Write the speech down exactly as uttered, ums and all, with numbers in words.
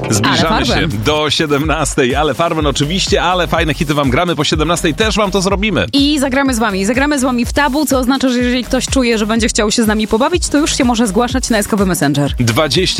Zbliżamy się do siedemnastej, ale Farben oczywiście, ale fajne hity wam gramy po siedemnastej, też wam to zrobimy. I zagramy z wami. Zagramy z wami w tabu, co oznacza, że jeżeli ktoś czuje, że będzie chciał się z nami pobawić, to już się może zgłaszać na Eskowy Messenger. dwadzieścia